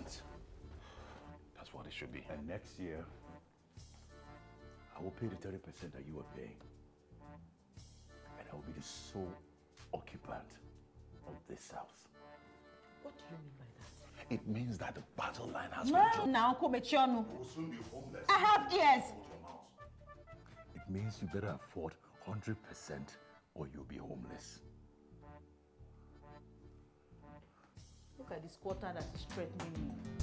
month. That's what it should be. And next year, I will pay the 30% that you are paying. And I will be the sole occupant of this house. What do you mean by that? It means that the battle line has been... Now, You will soon be homeless. I have ears. It means you better afford 100% or you'll be homeless. Look at this quarter that is threatening me.